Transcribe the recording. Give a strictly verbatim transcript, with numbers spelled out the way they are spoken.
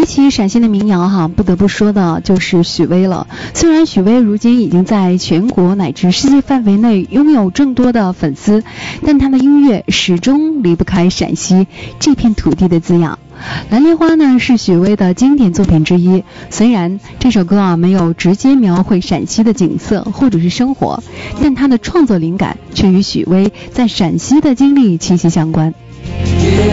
起陕西的民谣哈，不得不说的就是许巍了。虽然许巍如今已经在全国乃至世界范围内拥有众多的粉丝，但他的音乐始终离不开陕西这片土地的滋养。蓝莲花呢是许巍的经典作品之一，虽然这首歌啊没有直接描绘陕西的景色或者是生活，但他的创作灵感却与许巍在陕西的经历息息相关。